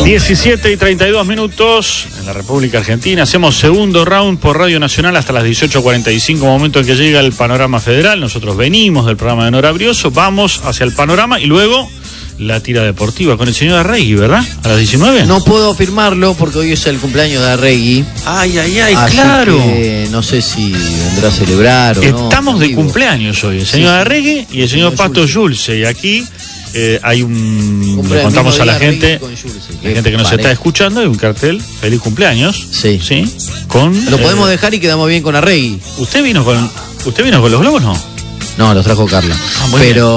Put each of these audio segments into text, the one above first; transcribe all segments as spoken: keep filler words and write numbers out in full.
diecisiete y treinta y dos minutos en la República Argentina. Hacemos segundo round por Radio Nacional hasta las dieciocho cuarenta y cinco, momento en que llega el panorama federal. Nosotros venimos del programa de Nora Brioso, vamos hacia el panorama y luego la tira deportiva con el señor Arregui, ¿verdad? A las diecinueve. No puedo afirmarlo porque hoy es el cumpleaños de Arregui. Ay, ay, ay, así claro. Que no sé si vendrá a celebrar o no. Estamos de cumpleaños hoy, el señor sí, Arregui y el señor Pato Yulce. Y aquí eh, hay un... Le contamos a la gente, la gente que nos está escuchando, hay un cartel, feliz cumpleaños. Sí. Sí. Con, Lo podemos eh, dejar y quedamos bien con Arregui. ¿Usted vino con, ¿usted vino con los globos, no? No, los trajo Carla. Ah,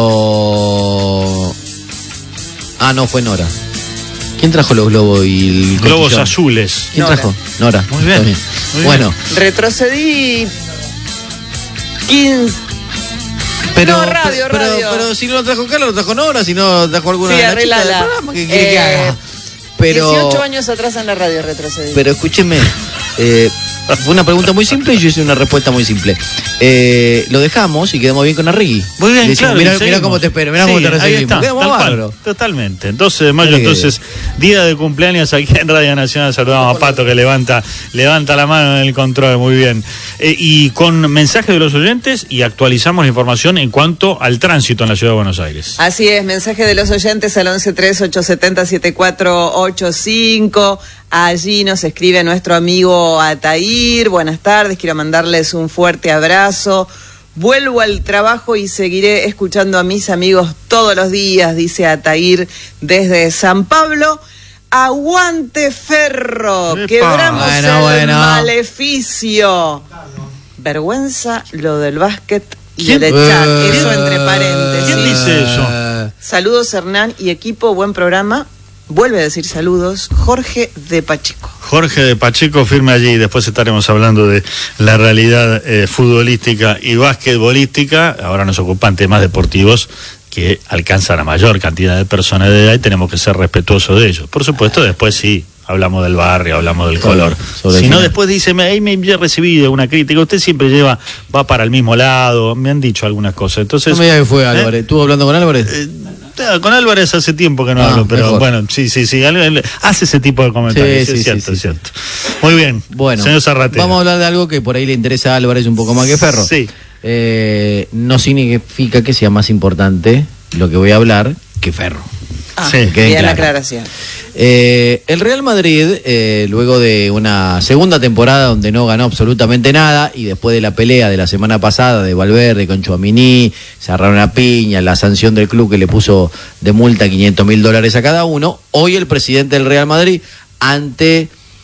Pero... Bien. Ah, no, fue Nora. ¿Quién trajo los globos y el globos cotillón? Azules? ¿Quién Nora. trajo? Nora. Muy bien. bien. Muy bueno. bien. Retrocedí quince. Pero, no, radio, pero, radio. Pero, pero si no lo trajo Carla, lo trajo Nora, si no lo trajo alguna sí, de las chicas del programa, ¿qué quiere eh, que haga? Pero, dieciocho años atrás en la radio retrocedí. Pero escúcheme, eh, fue una pregunta muy simple y yo hice una respuesta muy simple. Eh, lo dejamos y quedamos bien con Arregui. Muy bien, decimos, claro. Mira, mira cómo te espero, mira sí, cómo te recibimos. Tal cual, totalmente. doce de mayo, entonces, día de cumpleaños aquí en Radio Nacional. Saludamos a Pato que levanta, levanta la mano en el control, muy bien. Eh, y con mensaje de los oyentes y actualizamos la información en cuanto al tránsito en la Ciudad de Buenos Aires. Así es, mensaje de los oyentes al once tres ocho siete cero siete cuatro ocho cinco. Allí nos escribe nuestro amigo Atair. Buenas tardes, quiero mandarles un fuerte abrazo. Vuelvo al trabajo y seguiré escuchando a mis amigos todos los días, dice Atair desde San Pablo. Aguante Ferro, ¡Epa! quebramos Bueno, el bueno. maleficio. Vergüenza lo del básquet y ¿Quién? el chat, Eh, eso entre paréntesis. ¿Quién dice eso? Saludos Hernán y equipo, buen programa. Vuelve a decir saludos, Jorge de Pacheco. Jorge de Pacheco, firme allí. Después estaremos hablando de la realidad eh, futbolística y basquetbolística. Ahora nos ocupan temas deportivos que alcanzan a mayor cantidad de personas de edad y tenemos que ser respetuosos de ellos. Por supuesto, después sí, hablamos del barrio, hablamos del color. Si no, después dice, ahí me he recibido una crítica, usted siempre lleva, va para el mismo lado, me han dicho algunas cosas. Entonces, No me digas que fue Álvarez. ¿eh? ¿Estuvo hablando con Álvarez? Eh, Con Álvarez hace tiempo que no Ah, hablo, pero mejor. bueno, sí, sí, sí, hace ese tipo de comentarios, Sí, es sí, cierto, sí, es sí. cierto. Muy bien, Bueno, señor Zarratera. vamos a hablar de algo que por ahí le interesa a Álvarez un poco más que Ferro. Sí. Eh, no significa que sea más importante lo que voy a hablar que Ferro. Ah, Sí, quede bien la claro. aclaración. Eh, el Real Madrid, eh, luego de una segunda temporada donde no ganó absolutamente nada y después de la pelea de la semana pasada de Valverde con Tchouaméni, se agarraron a piña, la sanción del club que le puso de multa quinientos mil dólares a cada uno, hoy el presidente del Real Madrid, ante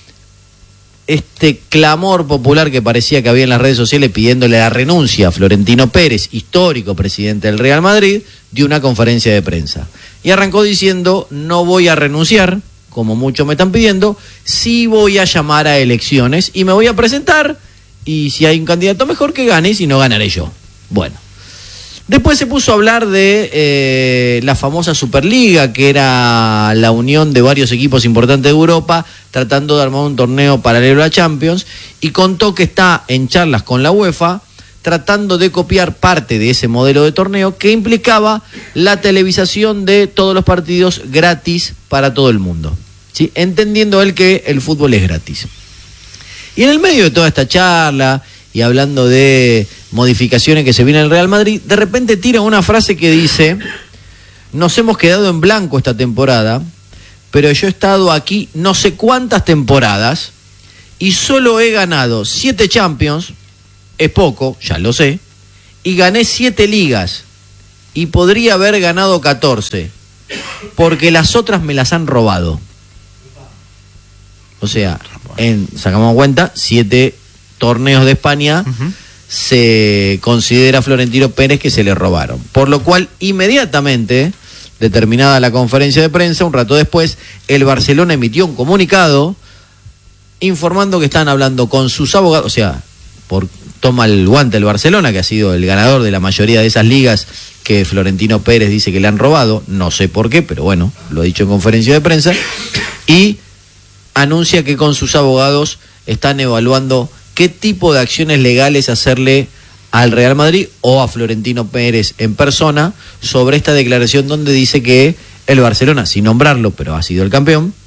este clamor popular que parecía que había en las redes sociales pidiéndole la renuncia a Florentino Pérez, histórico presidente del Real Madrid, dio una conferencia de prensa. Y arrancó diciendo, no voy a renunciar, como muchos me están pidiendo, sí voy a llamar a elecciones y me voy a presentar, y si hay un candidato mejor que gane, si no ganaré yo. Bueno. Después se puso a hablar de eh, la famosa Superliga, que era la unión de varios equipos importantes de Europa, tratando de armar un torneo paralelo a Champions, y contó que está en charlas con la UEFA, tratando de copiar parte de ese modelo de torneo que implicaba la televisación de todos los partidos gratis para todo el mundo, ¿sí? Entendiendo él que el fútbol es gratis. Y en el medio de toda esta charla y hablando de modificaciones que se vienen en el Real Madrid, de repente tira una frase que dice: nos hemos quedado en blanco esta temporada, pero yo he estado aquí no sé cuántas temporadas y solo he ganado siete Champions, es poco, ya lo sé, y gané siete ligas y podría haber ganado catorce, porque las otras me las han robado. O sea, en, sacamos cuenta, siete torneos de España, uh-huh, se considera a Florentino Pérez que se le robaron. Por lo cual, inmediatamente, determinada la conferencia de prensa, un rato después, el Barcelona emitió un comunicado informando que están hablando con sus abogados, o sea, por toma el guante el Barcelona, que ha sido el ganador de la mayoría de esas ligas que Florentino Pérez dice que le han robado, no sé por qué, pero bueno, lo ha dicho en conferencia de prensa, y anuncia que con sus abogados están evaluando qué tipo de acciones legales hacerle al Real Madrid o a Florentino Pérez en persona sobre esta declaración donde dice que el Barcelona, sin nombrarlo, pero ha sido el campeón,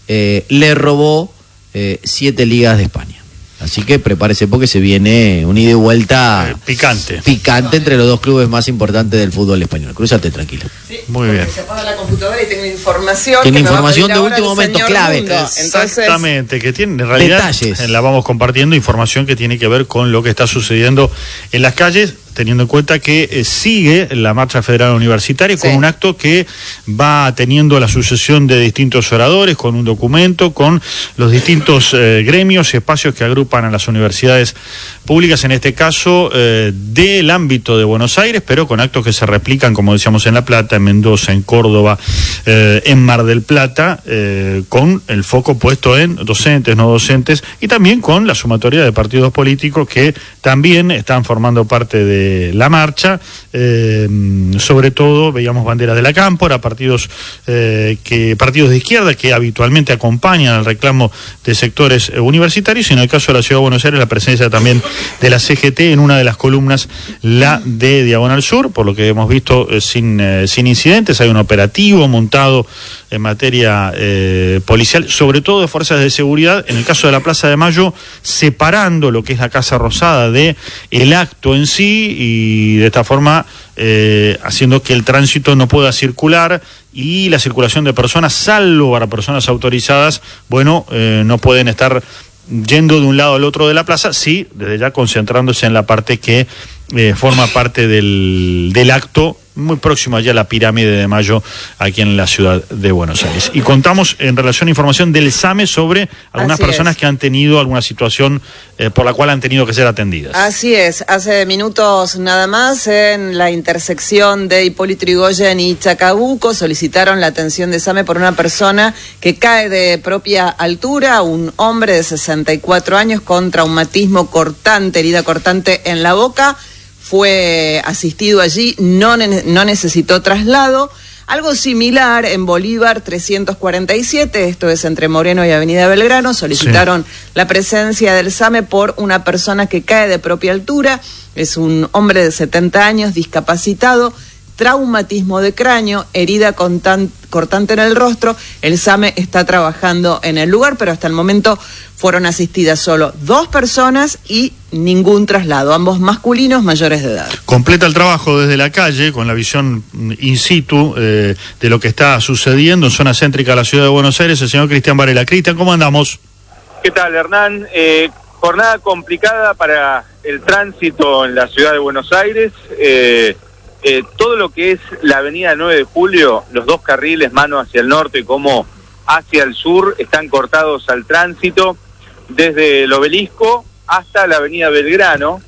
eh, le robó eh, siete ligas de España. Así que prepárese porque se viene un ida y vuelta eh, picante. Picante entre los dos clubes más importantes del fútbol español. Crúzate tranquilo. Sí, muy bien. Se apaga la computadora y tengo información. Tiene que información me de va a pedir último ahora el momento, señor clave. Mundo. Entonces, Exactamente, que tiene en realidad detalles. eh, la vamos compartiendo, información que tiene que ver con lo que está sucediendo en las calles, teniendo en cuenta que eh, sigue la Marcha Federal Universitaria sí. con un acto que va teniendo la sucesión de distintos oradores, con un documento, con los distintos eh, gremios y espacios que agrupan a las universidades públicas, en este caso eh, del ámbito de Buenos Aires, pero con actos que se replican, como decíamos, en La Plata, en Mendoza, en Córdoba, eh, en Mar del Plata, eh, con el foco puesto en docentes, no docentes, y también con la sumatoria de partidos políticos que también están formando parte de la marcha. Eh, sobre todo veíamos banderas de la Cámpora, partidos eh, que partidos de izquierda que habitualmente acompañan al reclamo de sectores eh, universitarios, y en el caso de la Ciudad de Buenos Aires la presencia también de la C G T en una de las columnas, la de Diagonal Sur, por lo que hemos visto eh, sin, eh, sin incidentes. Hay un operativo montado en materia eh, policial, sobre todo de fuerzas de seguridad, en el caso de la Plaza de Mayo, separando lo que es la Casa Rosada de el acto en sí, y de esta forma eh, haciendo que el tránsito no pueda circular, y la circulación de personas, salvo para personas autorizadas, bueno, eh, no pueden estar yendo de un lado al otro de la plaza, sí, desde ya concentrándose en la parte que eh, forma parte del, del acto, muy próximo allá a la Pirámide de Mayo, aquí en la ciudad de Buenos Aires. Y contamos en relación a información del SAME sobre algunas Así personas es. que han tenido alguna situación eh, por la cual han tenido que ser atendidas. Así es, hace minutos nada más en la intersección de Hipólito Yrigoyen y Chacabuco solicitaron la atención de SAME por una persona que cae de propia altura, un hombre de sesenta y cuatro años con traumatismo cortante, herida cortante en la boca. Fue asistido allí, no, ne- no necesitó traslado. Algo similar en Bolívar trescientos cuarenta y siete, esto es entre Moreno y Avenida Belgrano, solicitaron sí. la presencia del SAME por una persona que cae de propia altura, es un hombre de setenta años, discapacitado, traumatismo de cráneo, herida contan- cortante en el rostro. El SAME está trabajando en el lugar, pero hasta el momento fueron asistidas solo dos personas y ningún traslado, ambos masculinos mayores de edad. Completa el trabajo desde la calle, con la visión in situ eh, de lo que está sucediendo en zona céntrica de la ciudad de Buenos Aires, el señor Cristian Varela. Cristian, ¿cómo andamos? ¿Qué tal, Hernán? Eh, jornada complicada para el tránsito en la ciudad de Buenos Aires. Eh, eh, todo lo que es la avenida nueve de julio, los dos carriles, mano hacia el norte como hacia el sur, están cortados al tránsito desde el Obelisco hasta la avenida Belgrano,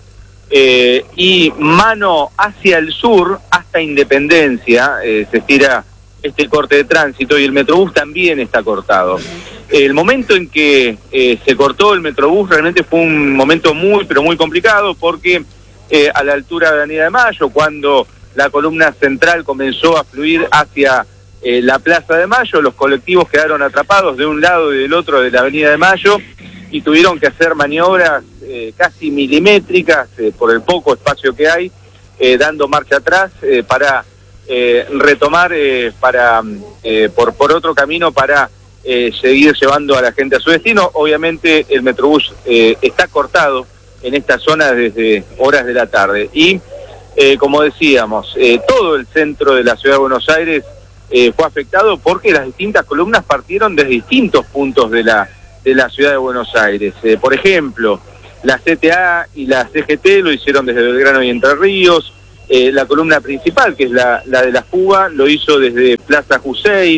eh, y mano hacia el sur hasta Independencia, eh, se estira este corte de tránsito, y el Metrobús también está cortado. El momento en que eh, se cortó el Metrobús realmente fue un momento muy, pero muy complicado, porque eh, a la altura de Avenida de Mayo, cuando la columna central comenzó a fluir hacia eh, la Plaza de Mayo, los colectivos quedaron atrapados de un lado y del otro de la Avenida de Mayo, y tuvieron que hacer maniobras eh, casi milimétricas eh, por el poco espacio que hay, eh, dando marcha atrás eh, para eh, retomar eh, para eh, por, por otro camino para eh, seguir llevando a la gente a su destino. Obviamente el Metrobús eh, está cortado en esta zona desde horas de la tarde, y eh, como decíamos, eh, todo el centro de la ciudad de Buenos Aires eh, fue afectado porque las distintas columnas partieron desde distintos puntos de la de la ciudad de Buenos Aires. Eh, por ejemplo, la C T A y la C G T lo hicieron desde Belgrano y Entre Ríos. Eh, la columna principal, que es la, la de la fuga, lo hizo desde Plaza Jusey,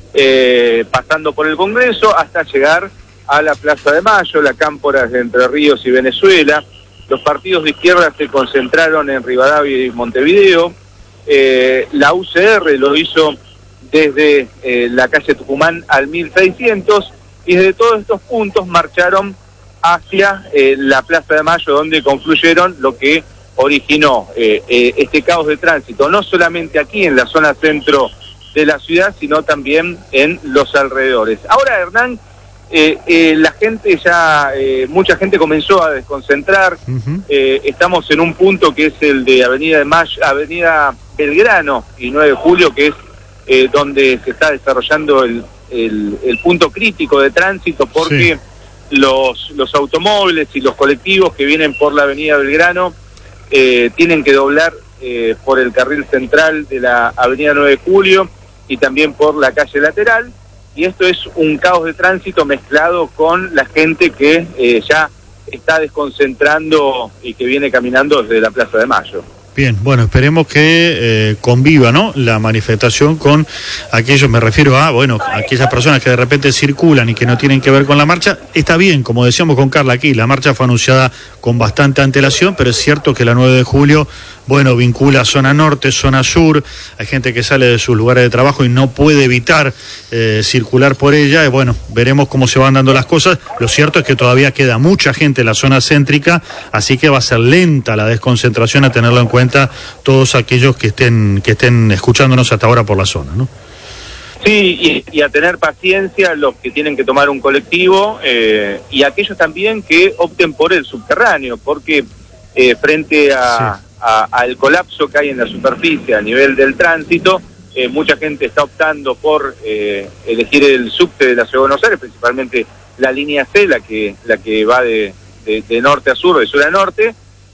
eh, pasando por el Congreso hasta llegar a la Plaza de Mayo, la Cámpora de Entre Ríos y Venezuela. Los partidos de izquierda se concentraron en Rivadavia y Montevideo. Eh, la U C R lo hizo desde eh, la calle Tucumán al mil seiscientos, y desde todos estos puntos marcharon hacia eh, la Plaza de Mayo, donde confluyeron, lo que originó eh, eh, este caos de tránsito, no solamente aquí en la zona centro de la ciudad, sino también en los alrededores. Ahora, Hernán, eh, eh, la gente ya, eh, mucha gente comenzó a desconcentrar. Uh-huh. eh, estamos en un punto que es el de Avenida de Mayo, Avenida Belgrano y nueve de julio, que es eh, donde se está desarrollando el el, el punto crítico de tránsito, porque sí. los, los automóviles y los colectivos que vienen por la avenida Belgrano eh, tienen que doblar eh, por el carril central de la avenida nueve de julio y también por la calle lateral, y esto es un caos de tránsito mezclado con la gente que eh, ya está desconcentrando y que viene caminando desde la Plaza de Mayo. Bien, bueno, esperemos que eh, conviva, ¿no?, la manifestación con aquellos, me refiero a, bueno, aquellas personas que de repente circulan y que no tienen que ver con la marcha. Está bien, como decíamos con Carla aquí, la marcha fue anunciada con bastante antelación, pero es cierto que la nueve de julio, bueno, vincula zona norte, zona sur, hay gente que sale de sus lugares de trabajo y no puede evitar eh, circular por ella, y bueno, veremos cómo se van dando las cosas. Lo cierto es que todavía queda mucha gente en la zona céntrica, así que va a ser lenta la desconcentración, a tenerlo en cuenta todos aquellos que estén que estén escuchándonos hasta ahora por la zona, ¿no? Sí, y, y a tener paciencia los que tienen que tomar un colectivo eh, y aquellos también que opten por el subterráneo, porque eh, frente a, sí. a, al colapso que hay en la superficie a nivel del tránsito, eh, mucha gente está optando por eh, elegir el subte de la Ciudad de Buenos Aires, principalmente la línea C, la que, la que va de, de, de norte a sur, de sur a norte,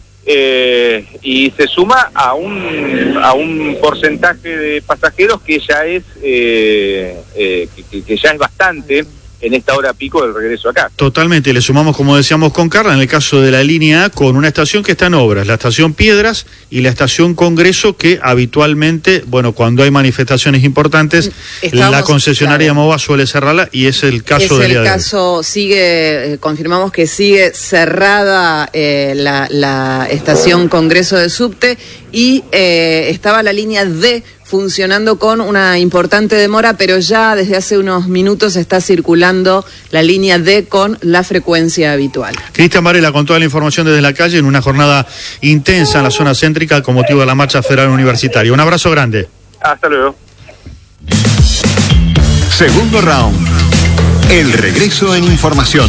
Eh, y se suma a un a un porcentaje de pasajeros que ya es eh, eh, que, que ya es bastante en esta hora pico del regreso acá. Totalmente, le sumamos, como decíamos con Carla, en el caso de la línea A, con una estación que está en obras, la estación Piedras y la estación Congreso, que habitualmente, bueno, cuando hay manifestaciones importantes, Estamos, la concesionaria claro. MOVA suele cerrarla, y es el caso del día de hoy. Es el caso, sigue, eh, confirmamos que sigue cerrada eh, la, la estación Congreso de subte, y eh, estaba la línea D funcionando con una importante demora, pero ya desde hace unos minutos está circulando la línea D con la frecuencia habitual. Cristian Varela con toda la información desde la calle en una jornada intensa en la zona céntrica con motivo de la marcha federal universitaria. Un abrazo grande. Hasta luego. Segundo round. El regreso en información.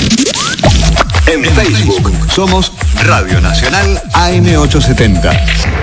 En Facebook somos Radio Nacional A M ochocientos setenta.